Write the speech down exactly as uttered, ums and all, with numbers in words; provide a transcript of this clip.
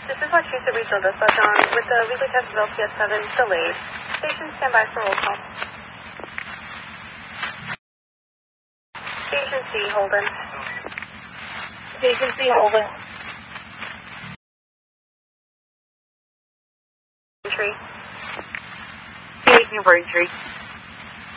This is Wachusett Regional Dispatch on with the weekly test of L P S seven delayed. Station standby for roll call. Station C, Holden. Station C, Holden. Entry. Station Braintree.